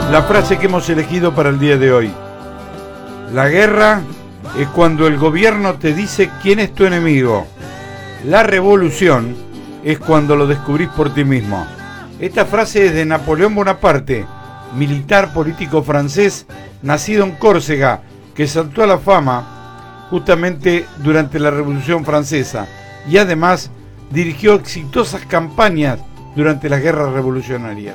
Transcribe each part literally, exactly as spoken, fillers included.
La frase que hemos elegido para el día de hoy. La guerra es cuando el gobierno te dice quién es tu enemigo. La revolución es cuando lo descubrís por ti mismo. Esta frase es de Napoleón Bonaparte, militar político francés, nacido en Córcega, que saltó a la fama justamente durante la Revolución Francesa y además dirigió exitosas campañas durante las guerras revolucionarias.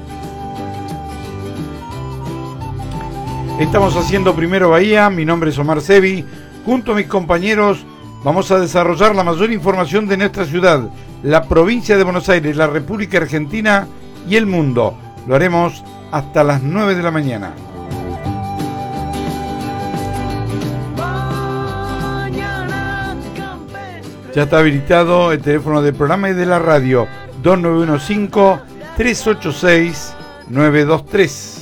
Estamos haciendo Primero Bahía, mi nombre es Omar Sevi, junto a mis compañeros vamos a desarrollar la mayor información de nuestra ciudad, la provincia de Buenos Aires, la República Argentina y el mundo. Lo haremos hasta las nueve de la mañana. Ya está habilitado el teléfono del programa y de la radio dos nueve uno cinco, tres ocho seis, nueve dos tres.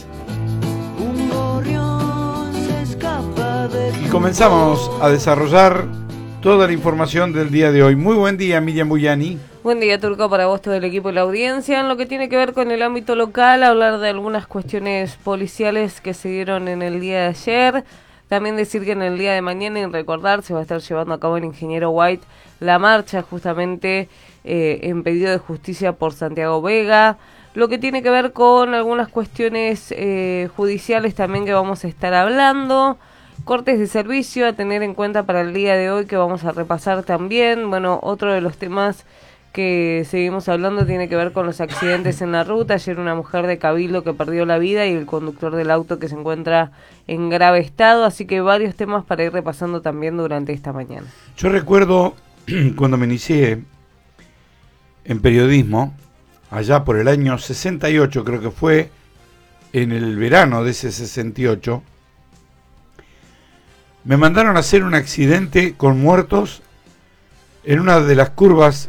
Y comenzamos a desarrollar toda la información del día de hoy. Muy buen día, Miriam Buyani. Buen día, Turco, para vos, todo el equipo y la audiencia. En lo que tiene que ver con el ámbito local, hablar de algunas cuestiones policiales que se dieron en el día de ayer. También decir que en el día de mañana, y recordar, se va a estar llevando a cabo en Ingeniero White la marcha justamente eh, en pedido de justicia por Santiago Vega. Lo que tiene que ver con algunas cuestiones eh, judiciales también que vamos a estar hablando. Cortes de servicio a tener en cuenta para el día de hoy que vamos a repasar también. Bueno, otro de los temas que seguimos hablando tiene que ver con los accidentes en la ruta. Ayer una mujer de Cabildo que perdió la vida y el conductor del auto que se encuentra en grave estado. Así que varios temas para ir repasando también durante esta mañana. Yo recuerdo cuando me inicié en periodismo, allá por el año sesenta y ocho, creo que fue en el verano de ese sesenta y ocho, me mandaron a hacer un accidente con muertos en una de las curvas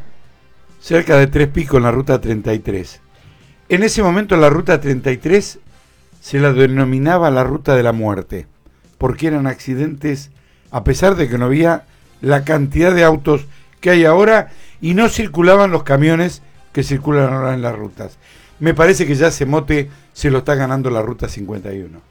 cerca de Tres Picos en la ruta treinta y tres. En ese momento la ruta treinta y tres se la denominaba la ruta de la muerte, porque eran accidentes a pesar de que no había la cantidad de autos que hay ahora y no circulaban los camiones que circulan ahora en las rutas. Me parece que ya ese mote se lo está ganando la ruta cincuenta y uno.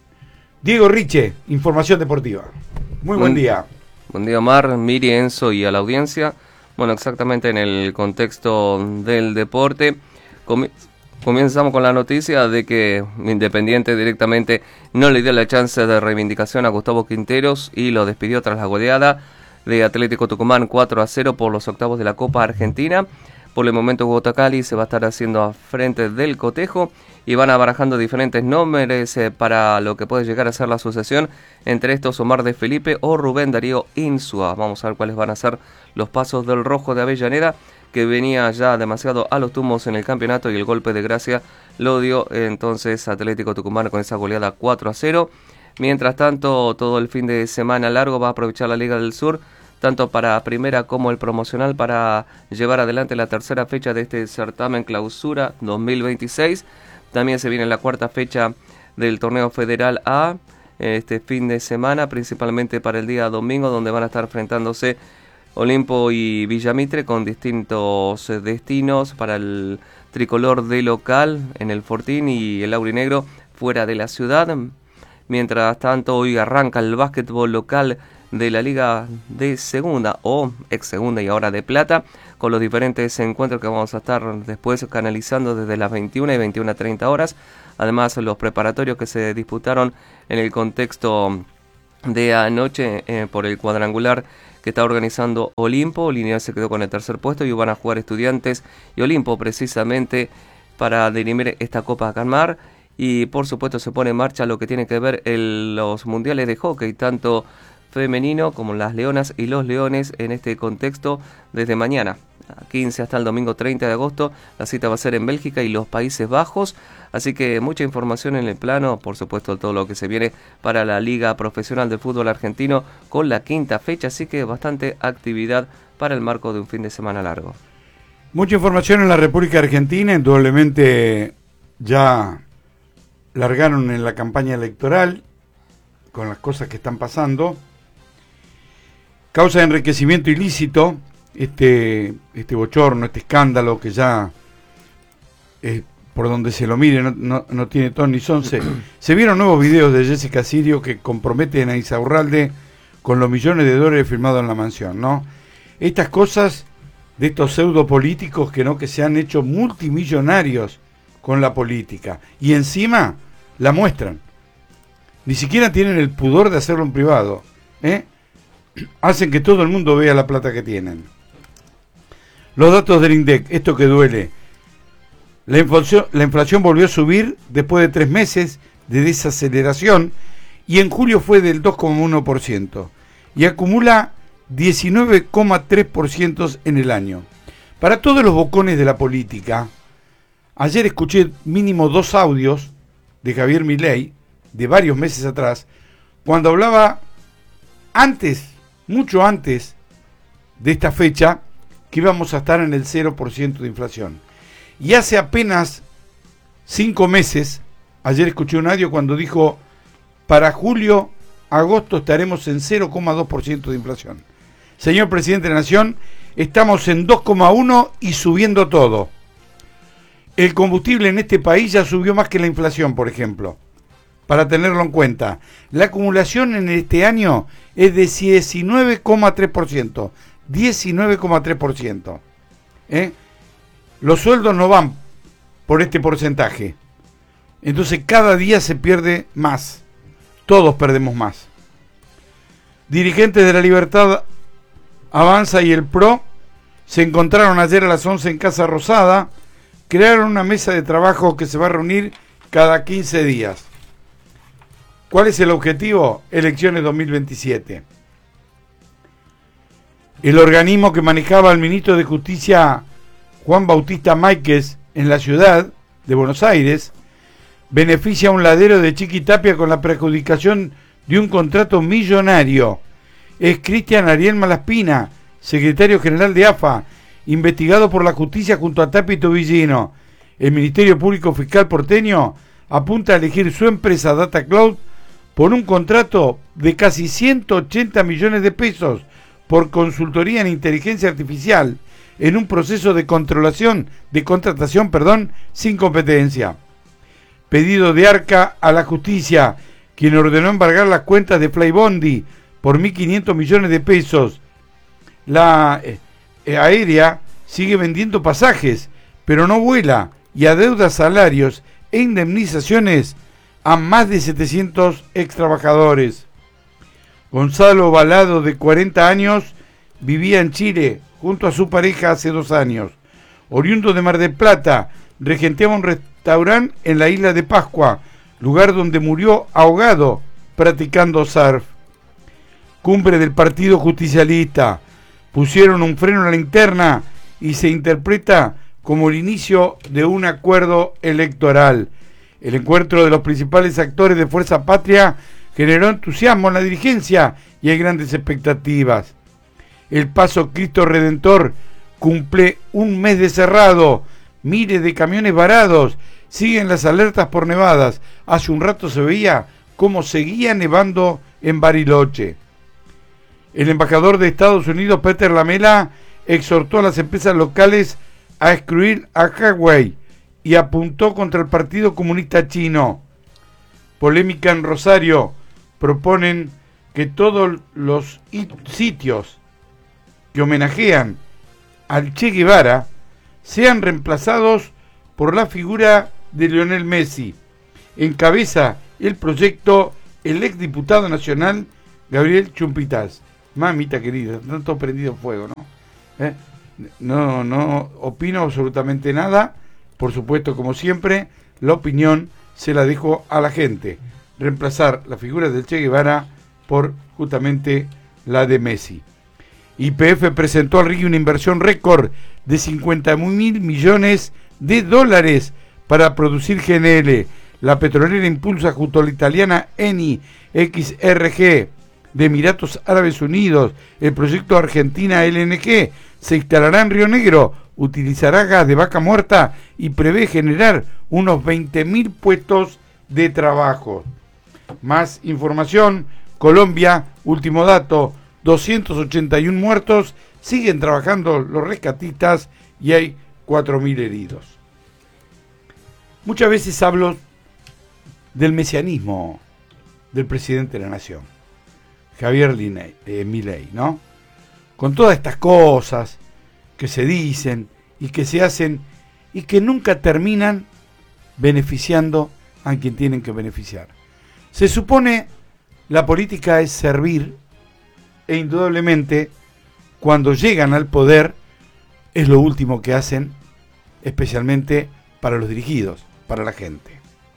Diego Riche, información deportiva. Muy buen, buen día. Buen día, Omar, Miri, Enzo y a la audiencia. Bueno, exactamente en el contexto del deporte, comi- comenzamos con la noticia de que Independiente directamente no le dio la chance de reivindicación a Gustavo Quinteros y lo despidió tras la goleada de Atlético Tucumán cuatro a cero por los octavos de la Copa Argentina. Por el momento Bogotá Cali se va a estar haciendo a frente del cotejo y van barajando diferentes nombres eh, para lo que puede llegar a ser la asociación, entre estos Omar de Felipe o Rubén Darío Insua. Vamos a ver cuáles van a ser los pasos del Rojo de Avellaneda, que venía ya demasiado a los tumbos en el campeonato y el golpe de gracia lo dio entonces Atlético Tucumán con esa goleada cuatro a cero. Mientras tanto, todo el fin de semana largo va a aprovechar la Liga del Sur, tanto para primera como el promocional, para llevar adelante la tercera fecha de este certamen Clausura dos mil veintiséis. También se viene la cuarta fecha del torneo Federal A este fin de semana, principalmente para el día domingo, donde van a estar enfrentándose Olimpo y Villamitre con distintos destinos para el tricolor de local en el Fortín y el aurinegro fuera de la ciudad. Mientras tanto, hoy arranca el básquetbol local de la Liga de Segunda o ex Segunda y ahora de Plata, con los diferentes encuentros que vamos a estar después canalizando desde las veintiuna y veintiuna treinta horas. Además, los preparatorios que se disputaron en el contexto de anoche eh, por el cuadrangular que está organizando Olimpo. Lineal se quedó con el tercer puesto y van a jugar Estudiantes y Olimpo precisamente para dirimir esta Copa Canmar. Y por supuesto se pone en marcha lo que tiene que ver el, los mundiales de hockey, tanto femenino como las leonas y los leones en este contexto desde mañana quince hasta el domingo treinta de agosto. La cita va a ser en Bélgica y los Países Bajos, así que mucha información en el plano, por supuesto todo lo que se viene para la Liga Profesional de Fútbol Argentino con la quinta fecha, así que bastante actividad para el marco de un fin de semana largo. Mucha información en la República Argentina, indudablemente ya largaron en la campaña electoral con las cosas que están pasando. Causa de enriquecimiento ilícito, este, este bochorno, este escándalo que ya eh, por donde se lo mire, no, no, no tiene ton ni son. Se, se vieron nuevos videos de Jessica Sirio que comprometen a Insaurralde con los millones de dólares firmados en la mansión, ¿no? Estas cosas de estos pseudo políticos que no, que se han hecho multimillonarios con la política y encima la muestran. Ni siquiera tienen el pudor de hacerlo en privado, ¿eh? Hacen que todo el mundo vea la plata que tienen. Los datos del INDEC, esto que duele. La inflación, la inflación volvió a subir después de tres meses de desaceleración y en julio fue del dos coma uno por ciento y acumula diecinueve coma tres por ciento en el año. Para todos los bocones de la política, ayer escuché mínimo dos audios de Javier Milei de varios meses atrás, cuando hablaba antes, mucho antes de esta fecha, que íbamos a estar en el cero por ciento de inflación. Y hace apenas cinco meses, ayer escuché un audio cuando dijo, para julio, agosto estaremos en cero coma dos por ciento de inflación. Señor Presidente de la Nación, estamos en dos coma uno y subiendo todo. El combustible en este país ya subió más que la inflación, por ejemplo, para tenerlo en cuenta. La acumulación en este año es de diecinueve coma tres por ciento. diecinueve coma tres por ciento. ¿Eh? Los sueldos no van por este porcentaje. Entonces cada día se pierde más. Todos perdemos más. Dirigentes de la Libertad Avanza y el P R O se encontraron ayer a las once en Casa Rosada. Crearon una mesa de trabajo que se va a reunir cada quince días. ¿Cuál es el objetivo? Elecciones dos mil veintisiete. El organismo que manejaba el ministro de Justicia Juan Bautista Máiquez en la ciudad de Buenos Aires beneficia a un ladero de Chiquitapia con la perjudicación de un contrato millonario. Es Cristian Ariel Malaspina, secretario general de A F A, investigado por la justicia junto a Tapia y Tobillino. El Ministerio Público Fiscal porteño apunta a elegir su empresa Data Cloud por un contrato de casi ciento ochenta millones de pesos por consultoría en inteligencia artificial en un proceso de controlación, de contratación, perdón, sin competencia. Pedido de Arca a la justicia, quien ordenó embargar las cuentas de Flybondi por mil quinientos millones de pesos. La eh, aérea sigue vendiendo pasajes, pero no vuela y adeuda salarios e indemnizaciones a más de setecientos ex trabajadores. Gonzalo Balado, de cuarenta años, vivía en Chile junto a su pareja hace dos años. Oriundo de Mar del Plata, regenteaba un restaurante en la isla de Pascua, lugar donde murió ahogado practicando surf. Cumbre del Partido Justicialista. Pusieron un freno a la interna y se interpreta como el inicio de un acuerdo electoral. El encuentro de los principales actores de Fuerza Patria generó entusiasmo en la dirigencia y hay grandes expectativas. El Paso Cristo Redentor cumple un mes de cerrado, miles de camiones varados, siguen las alertas por nevadas. Hace un rato se veía cómo seguía nevando en Bariloche. El embajador de Estados Unidos, Peter Lamela, exhortó a las empresas locales a excluir a Huawei y apuntó contra el Partido Comunista Chino. Polémica en Rosario. Proponen que todos los sitios que homenajean al Che Guevara sean reemplazados por la figura de Lionel Messi. Encabeza el proyecto el exdiputado nacional Gabriel Chumpitaz. Mamita querida, tanto prendido fuego, ¿no? ¿Eh? No, no opino absolutamente nada. Por supuesto, como siempre, la opinión se la dejo a la gente. Reemplazar la figura del Che Guevara por justamente la de Messi. Y P F presentó al R I una inversión récord de cincuenta mil millones de dólares para producir G N L. La petrolera impulsa junto a la italiana Eni X R G de Emiratos Árabes Unidos el proyecto Argentina L N G. Se instalará en Río Negro, utilizará gas de vaca muerta y prevé generar unos veinte mil puestos de trabajo. Más información. Colombia, último dato, doscientos ochenta y uno muertos, siguen trabajando los rescatistas y hay cuatro mil heridos. Muchas veces hablo del mesianismo del presidente de la Nación, Javier Liney, eh, Milei, ¿no? Con todas estas cosas que se dicen y que se hacen y que nunca terminan beneficiando a quien tienen que beneficiar. Se supone la política es servir e indudablemente cuando llegan al poder es lo último que hacen, especialmente para los dirigidos, para la gente.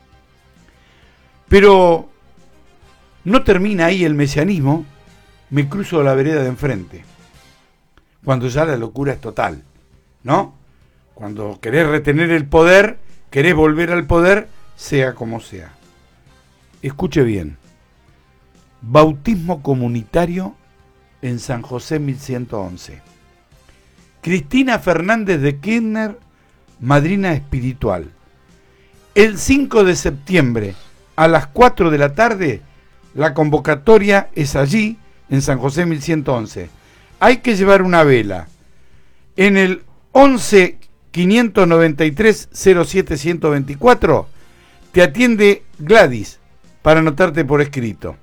Pero no termina ahí el mesianismo, me cruzo a la vereda de enfrente, cuando ya la locura es total, ¿no? Cuando querés retener el poder, querés volver al poder, sea como sea. Escuche bien, bautismo comunitario en San José mil ciento once. Cristina Fernández de Kirchner, madrina espiritual. El cinco de septiembre a las cuatro de la tarde, la convocatoria es allí, en San José mil ciento once. Hay que llevar una vela. En el once quinientos noventa y tres cero siete ciento veinticuatro te atiende Gladys para anotarte por escrito.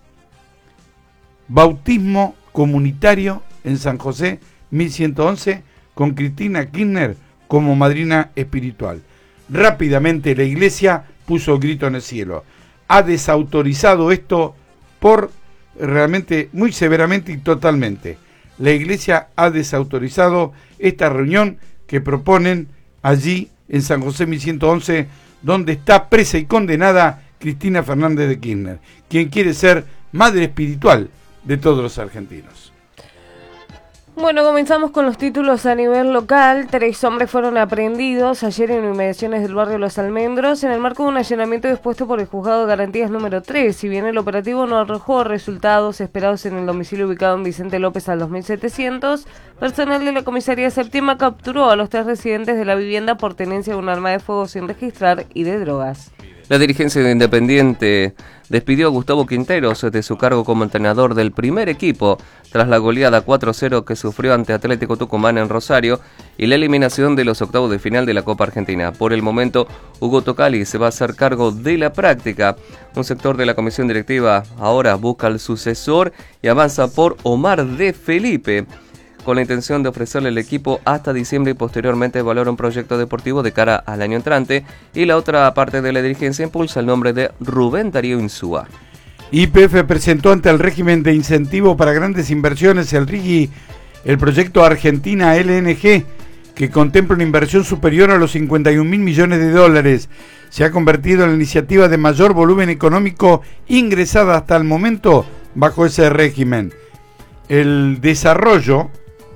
Bautismo comunitario en San José mil ciento once con Cristina Kirchner como madrina espiritual. Rápidamente la iglesia puso grito en el cielo. Ha desautorizado esto por realmente muy severamente y totalmente. La iglesia ha desautorizado esta reunión que proponen allí en San José mil ciento once, donde está presa y condenada Cristina Fernández de Kirchner, quien quiere ser madre espiritual de todos los argentinos. Bueno, comenzamos con los títulos a nivel local. Tres hombres fueron aprehendidos ayer en inmediaciones del barrio Los Almendros en el marco de un allanamiento dispuesto por el Juzgado de Garantías número tres. Si bien el operativo no arrojó resultados esperados en el domicilio ubicado en Vicente López al dos mil setecientos, personal de la comisaría séptima capturó a los tres residentes de la vivienda por tenencia de un arma de fuego sin registrar y de drogas. La dirigencia de Independiente despidió a Gustavo Quinteros de su cargo como entrenador del primer equipo tras la goleada cuatro cero que sufrió ante Atlético Tucumán en Rosario y la eliminación de los octavos de final de la Copa Argentina. Por el momento, Hugo Tocali se va a hacer cargo de la práctica. Un sector de la comisión directiva ahora busca al sucesor y avanza por Omar de Felipe, con la intención de ofrecerle el equipo hasta diciembre y posteriormente evaluar un proyecto deportivo de cara al año entrante, y la otra parte de la dirigencia impulsa el nombre de Rubén Darío Insúa. Y P F presentó ante el régimen de incentivo para grandes inversiones, el R I G I, el proyecto Argentina L N G, que contempla una inversión superior a los cincuenta y un mil millones de dólares. Se ha convertido en la iniciativa de mayor volumen económico ingresada hasta el momento bajo ese régimen. El desarrollo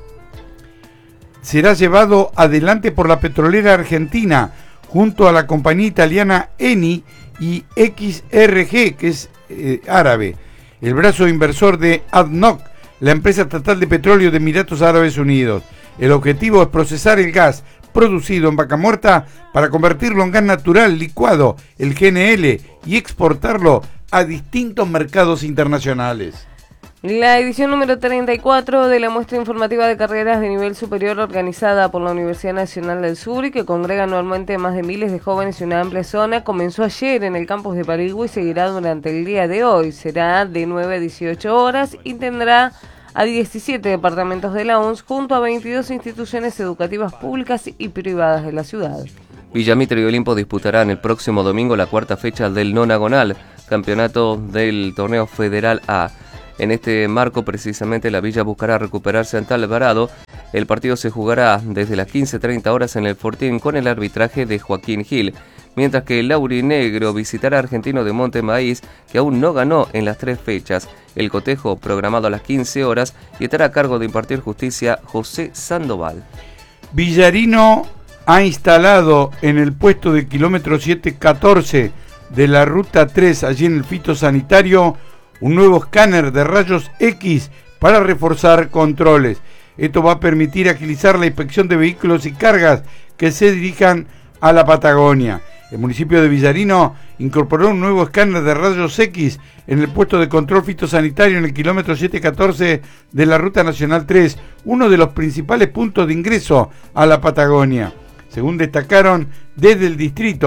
será llevado adelante por la petrolera argentina junto a la compañía italiana Eni y X R G, que es eh, árabe, el brazo inversor de A D N O C, la empresa estatal de petróleo de Emiratos Árabes Unidos. El objetivo es procesar el gas producido en Vaca Muerta para convertirlo en gas natural licuado, el G N L, y exportarlo a distintos mercados internacionales. La edición número treinta y cuatro de la muestra informativa de carreras de nivel superior organizada por la Universidad Nacional del Sur y que congrega anualmente más de miles de jóvenes y una amplia zona comenzó ayer en el campus de Parigüe y seguirá durante el día de hoy. Será de nueve a dieciocho horas y tendrá a diecisiete departamentos de la U N S junto a veintidós instituciones educativas públicas y privadas de la ciudad. Villa Mitre y Olimpo disputarán el próximo domingo la cuarta fecha del nonagonal, campeonato del torneo Federal A. En este marco, precisamente, la Villa buscará recuperarse ante Alvarado. El partido se jugará desde las quince treinta horas en el Fortín con el arbitraje de Joaquín Gil, mientras que el Laurinegro visitará a Argentino de Monte Maíz, que aún no ganó en las tres fechas. El cotejo, programado a las quince horas, y estará a cargo de impartir justicia José Sandoval. Villarino ha instalado en el puesto de kilómetro siete catorce de la ruta tres, allí en el fitosanitario, un nuevo escáner de rayos X para reforzar controles. Esto va a permitir agilizar la inspección de vehículos y cargas que se dirijan a la Patagonia. El municipio de Villarino incorporó un nuevo escáner de rayos X en el puesto de control fitosanitario en el kilómetro siete catorce de la Ruta Nacional tres, uno de los principales puntos de ingreso a la Patagonia. Según destacaron desde el distrito,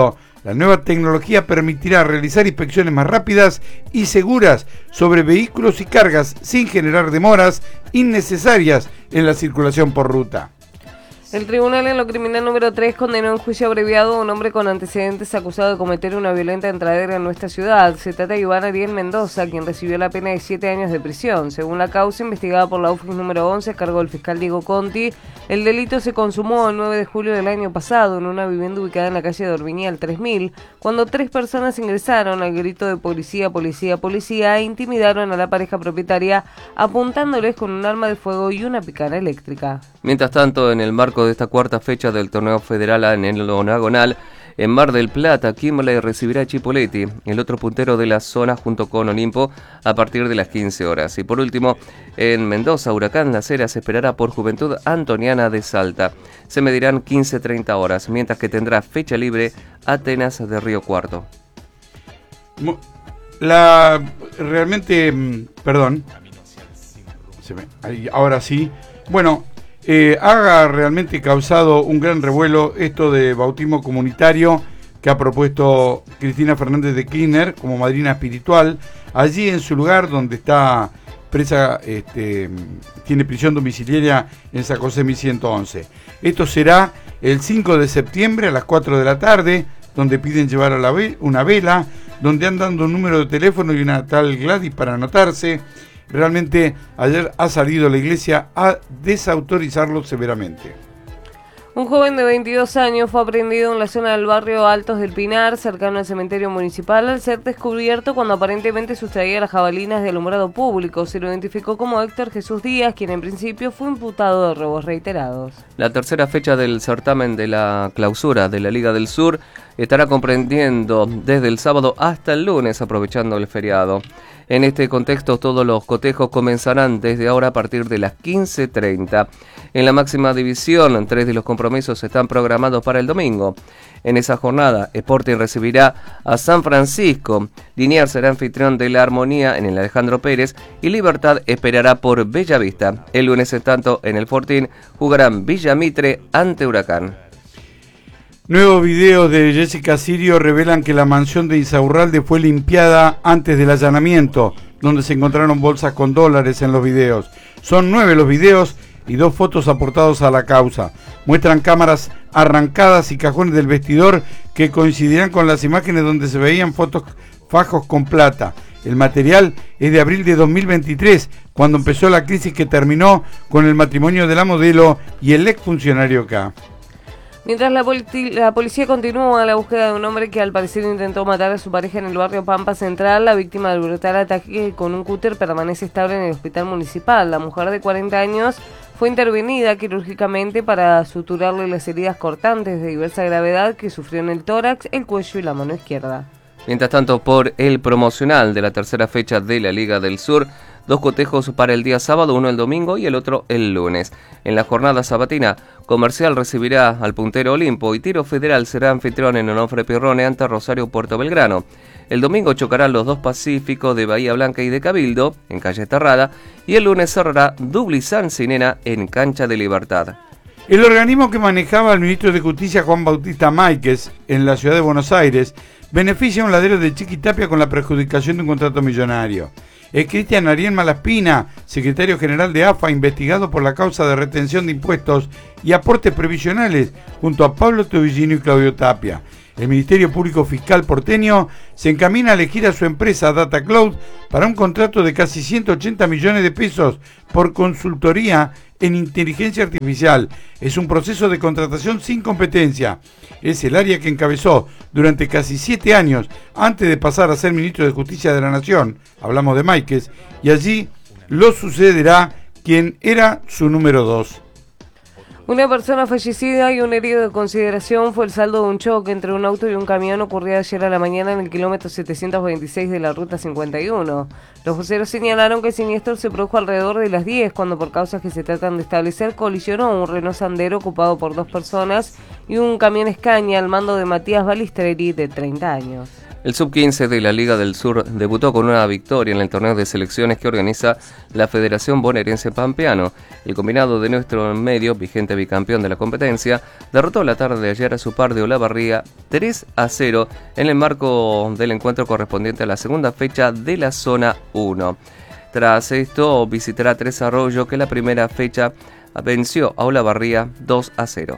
La nueva tecnología permitirá realizar inspecciones más rápidas y seguras sobre vehículos y cargas sin generar demoras innecesarias en la circulación por ruta. El tribunal en lo criminal número tres condenó en juicio abreviado a un hombre con antecedentes acusado de cometer una violenta entradera en nuestra ciudad. Se trata de Iván Ariel Mendoza, quien recibió la pena de siete años de prisión. Según la causa investigada por la U F I S número once a cargo del fiscal Diego Conti, el delito se consumó el nueve de julio del año pasado en una vivienda ubicada en la calle de Orbiñal tres mil, cuando tres personas ingresaron al grito de policía, policía, policía e intimidaron a la pareja propietaria apuntándoles con un arma de fuego y una picana eléctrica. Mientras tanto, en el marco de esta cuarta fecha del torneo federal en el Onagonal, en Mar del Plata, Kimberley recibirá a Chipoleti, el otro puntero de la zona, junto con Olimpo, a partir de las quince horas. Y por último, en Mendoza, Huracán Las Heras esperará por Juventud Antoniana de Salta. Se medirán quince a treinta horas, mientras que tendrá fecha libre Atenas de Río Cuarto. La realmente, perdón, se me, ahora sí, bueno. Eh, ha realmente causado un gran revuelo esto de bautismo comunitario que ha propuesto Cristina Fernández de Kirchner como madrina espiritual, allí en su lugar donde está presa, este, tiene prisión domiciliaria en San José mil ciento once. Esto será el cinco de septiembre a las cuatro de la tarde, donde piden llevar a la ve- una vela, donde han dado un número de teléfono y una tal Gladys para anotarse. Realmente ayer ha salido la iglesia a desautorizarlo severamente. Un joven de veintidós años fue aprehendido en la zona del barrio Altos del Pinar, cercano al cementerio municipal, al ser descubierto cuando aparentemente sustraía las jabalinas de alumbrado público. Se lo identificó como Héctor Jesús Díaz, quien en principio fue imputado de robos reiterados. La tercera fecha del certamen de la clausura de la Liga del Sur estará comprendiendo desde el sábado hasta el lunes, aprovechando el feriado. En este contexto, todos los cotejos comenzarán desde ahora a partir de las quince treinta. En la máxima división, tres de los compromisos están programados para el domingo. En esa jornada, Sporting recibirá a San Francisco, Liniers será anfitrión de la Armonía en el Alejandro Pérez y Libertad esperará por Bellavista. El lunes, en tanto, en el Fortín jugarán Villa Mitre ante Huracán. Nuevos videos de Jessica Sirio revelan que la mansión de Insaurralde fue limpiada antes del allanamiento, donde se encontraron bolsas con dólares en los videos. Son nueve los videos y dos fotos aportados a la causa. Muestran cámaras arrancadas y cajones del vestidor que coincidirán con las imágenes donde se veían fotos fajos con plata. El material es de abril de dos mil veintitrés, cuando empezó la crisis que terminó con el matrimonio de la modelo y el exfuncionario K. Mientras la, politi- la policía continúa la búsqueda de un hombre que al parecer intentó matar a su pareja en el barrio Pampa Central, la víctima del brutal ataque con un cúter permanece estable en el hospital municipal. La mujer de cuarenta años fue intervenida quirúrgicamente para suturarle las heridas cortantes de diversa gravedad que sufrió en el tórax, el cuello y la mano izquierda. Mientras tanto, por el promocional de la tercera fecha de la Liga del Sur, dos cotejos para el día sábado, uno el domingo y el otro el lunes. En la jornada sabatina, Comercial recibirá al puntero Olimpo y Tiro Federal será anfitrión en Onofre Pirrone ante Rosario Puerto Belgrano. El domingo chocarán los dos Pacíficos de Bahía Blanca y de Cabildo, en calle Terrada, y el lunes cerrará Dubli San Sinena en Cancha de Libertad. El organismo que manejaba el ministro de Justicia Juan Bautista Máiquez en la ciudad de Buenos Aires beneficia a un ladero de Chiquitapia con la perjudicación de un contrato millonario. Es Cristian Ariel Malaspina, secretario general de A F A, investigado por la causa de retención de impuestos y aportes previsionales, junto a Pablo Tobillino y Claudio Tapia. El Ministerio Público Fiscal porteño se encamina a elegir a su empresa Data Cloud para un contrato de casi ciento ochenta millones de pesos por consultoría en inteligencia artificial. Es un proceso de contratación sin competencia. Es el área que encabezó durante casi siete años antes de pasar a ser ministro de Justicia de la Nación. Hablamos de Máiquez, y allí lo sucederá quien era su número dos. Una persona fallecida y un herido de consideración fue el saldo de un choque entre un auto y un camión ocurrido ayer a la mañana en el kilómetro setecientos veintiséis de la ruta cincuenta y uno. Los voceros señalaron que el siniestro se produjo alrededor de las diez, cuando por causas que se tratan de establecer colisionó un Renault Sandero ocupado por dos personas y un camión Scania al mando de Matías Balistreri, de treinta años. El sub quince de la Liga del Sur debutó con una victoria en el torneo de selecciones que organiza la Federación Bonaerense Pampeano. El combinado de nuestro medio, vigente bicampeón de la competencia, derrotó la tarde de ayer a su par de Olavarría tres a cero en el marco del encuentro correspondiente a la segunda fecha de la zona uno. Tras esto, visitará Tres Arroyos, que la primera fecha venció a Olavarría dos a cero.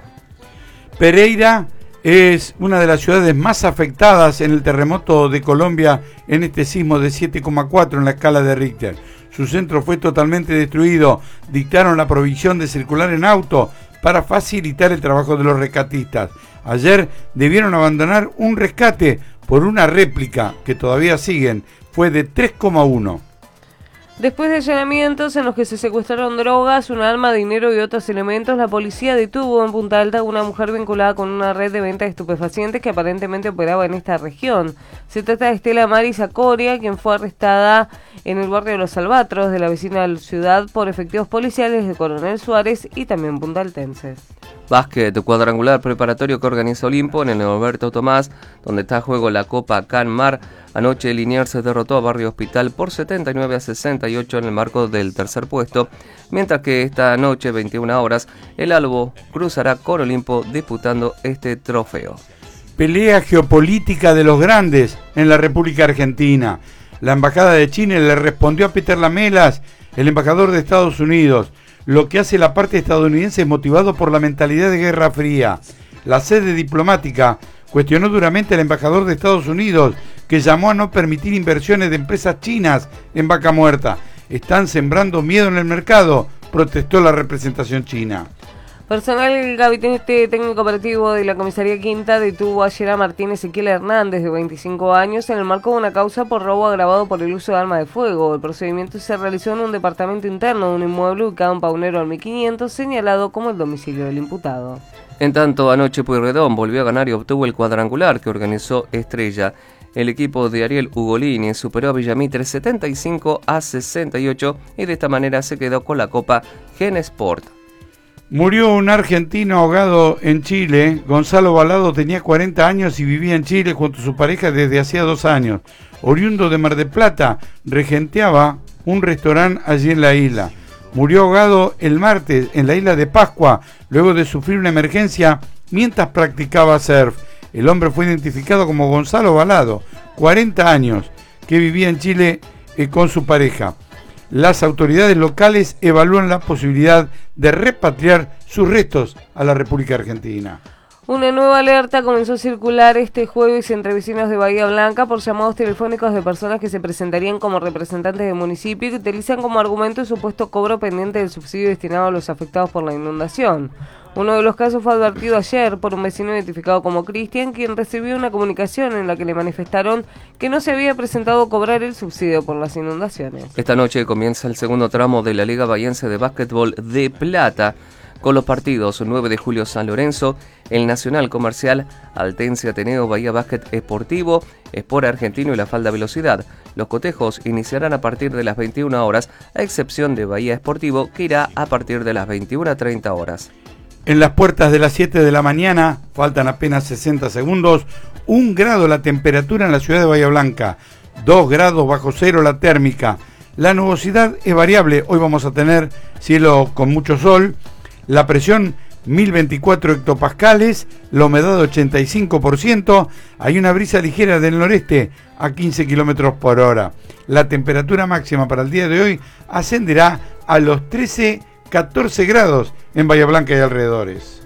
Pereira es una de las ciudades más afectadas en el terremoto de Colombia en este sismo de siete coma cuatro en la escala de Richter. Su centro fue totalmente destruido. Dictaron la prohibición de circular en auto para facilitar el trabajo de los rescatistas. Ayer debieron abandonar un rescate por una réplica que todavía siguen. Fue de tres coma uno. Después de allanamientos en los que se secuestraron drogas, un arma, dinero y otros elementos, la policía detuvo en Punta Alta a una mujer vinculada con una red de venta de estupefacientes que aparentemente operaba en esta región. Se trata de Estela Maris Acoria, quien fue arrestada en el barrio de Los Albatros de la vecina ciudad por efectivos policiales de Coronel Suárez y también puntaltenses. Básquet cuadrangular preparatorio que organiza Olimpo en el Norberto Tomás, donde está a juego la Copa Canmar. Anoche Liniers se derrotó a Barrio Hospital por setenta y nueve a sesenta y ocho en el marco del tercer puesto, mientras que esta noche, veintiuna horas, el Albo cruzará con Olimpo disputando este trofeo. Pelea geopolítica de los grandes en la República Argentina. La Embajada de Chile le respondió a Peter Lamelas, el embajador de Estados Unidos. Lo que hace la parte estadounidense es motivado por la mentalidad de Guerra Fría. La sede diplomática cuestionó duramente al embajador de Estados Unidos, que llamó a no permitir inversiones de empresas chinas en Vaca Muerta. Están sembrando miedo en el mercado, protestó la representación china. Personal del Gabinete Técnico Operativo de la Comisaría Quinta detuvo ayer a Martín Ezequiel Hernández, de veinticinco años, en el marco de una causa por robo agravado por el uso de arma de fuego. El procedimiento se realizó en un departamento interno de un inmueble ubicado en Paunero al mil quinientos, señalado como el domicilio del imputado. En tanto, anoche Pueyrredón volvió a ganar y obtuvo el cuadrangular que organizó Estrella. El equipo de Ariel Ugolini superó a Villamitre setenta y cinco a sesenta y ocho y de esta manera se quedó con la Copa Genesport. Murió un argentino ahogado en Chile. Gonzalo Balado tenía cuarenta años y vivía en Chile junto a su pareja desde hacía dos años. Oriundo de Mar del Plata, regenteaba un restaurante allí en la isla. Murió ahogado el martes en la isla de Pascua, luego de sufrir una emergencia mientras practicaba surf. El hombre fue identificado como Gonzalo Balado, cuarenta años, que vivía en Chile eh, con su pareja. Las autoridades locales evalúan la posibilidad de repatriar sus restos a la República Argentina. Una nueva alerta comenzó a circular este jueves entre vecinos de Bahía Blanca por llamados telefónicos de personas que se presentarían como representantes del municipio y que utilizan como argumento el supuesto cobro pendiente del subsidio destinado a los afectados por la inundación. Uno de los casos fue advertido ayer por un vecino identificado como Cristian, quien recibió una comunicación en la que le manifestaron que no se había presentado a cobrar el subsidio por las inundaciones. Esta noche comienza el segundo tramo de la Liga Bahiense de Básquetbol de Plata, con los partidos nueve de julio San Lorenzo, el Nacional Comercial, Altense Ateneo, Bahía Básquet Esportivo, Sport Argentino y la Falda Velocidad. Los cotejos iniciarán a partir de las veintiuna horas, a excepción de Bahía Esportivo, que irá a partir de las veintiuna treinta horas. En las puertas de las siete de la mañana, faltan apenas sesenta segundos, un grado la temperatura en la ciudad de Bahía Blanca, dos grados bajo cero la térmica. La nubosidad es variable, hoy vamos a tener cielo con mucho sol, la presión mil veinticuatro hectopascales, la humedad ochenta y cinco por ciento, hay una brisa ligera del noreste a quince kilómetros por hora. La temperatura máxima para el día de hoy ascenderá a los trece catorce grados en Bahía Blanca y alrededores.